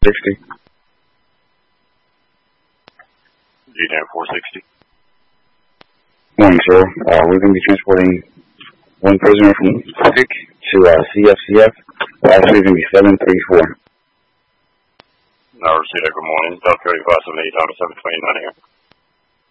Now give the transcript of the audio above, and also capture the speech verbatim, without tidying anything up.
sixty. G N four sixty. Morning, sir. Uh, we're going to be transporting one prisoner from Pacific to uh, C F C F. Last week going to be seven three four. No, receipt. Good morning. South County five seven eight, time seven twenty-nine here.